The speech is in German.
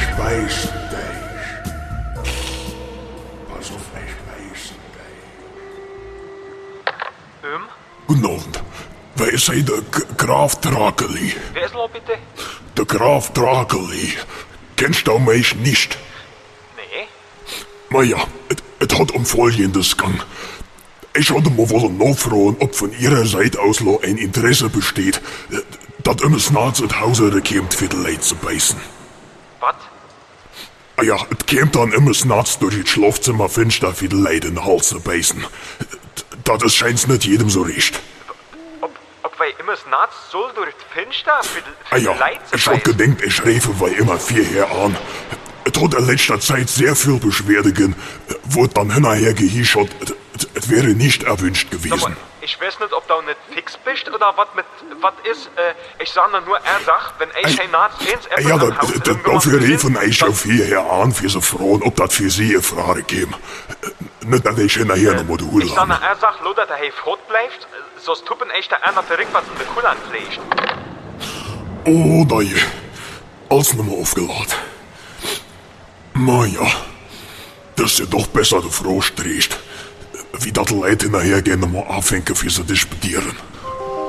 weiß dich. Pass auf, ich weiß dich. Guten Abend. Wer ist hier der Graf Drakeli? Wer ist lo bitte? Der Graf Drakeli. Kennst du mich nicht? Nee. Na ja, es hat um Folgendes gegangen. Ich hatte mal wollen nachfragen, ob von Ihrer Seite aus noch ein Interesse besteht, dass immer Snarz in Hause kommt, für die Leute zu beißen. Was? Ah ja, es kommt dann immer Snarz durch das Schlafzimmerfenster für die Leute in den Hals zu beißen. Das scheint's nicht jedem so recht. Ob wir immer Snarz soll durch das Fenster für die Ja, Leute zu ich hab beißen? gedenkt, ich reife weil immer vierher an. Es hat in letzter Zeit sehr viel Beschwerde gegeben, wo es dann hinterher gehieß hat, es wäre nicht erwünscht Sag gewesen. mal, ich weiß nicht, ob du nicht fix bist oder was ist. Ich sag nur, er sagt, wenn ich kein Narz ins Ja, Haus dafür riefen ich auf hierher an, für so Frauen, ob das für sie eine Frage käme. Nicht, dass ich hinterher noch mal die Hülle Ich sag nur, habe. er sagt, lo, dass er hier fort bleibt, sonst tuppen echt der einer verrückt, was in der Kuhl anpflegt. Oh, nein. Alles nochmal aufgeladen. Na ja, das ist ja doch besser, du Frau strächst. Wie das Leute nachher gerne mal anfangen, für sie disputieren.